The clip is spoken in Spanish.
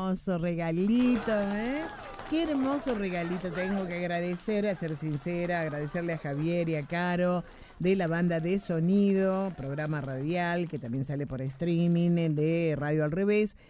hermoso regalito, ¿eh? Qué hermoso regalito. Tengo que agradecer, a ser sincera, agradecerle a Javier y a Caro de la banda de sonido, programa radial que también sale por streaming de Radio al Revés,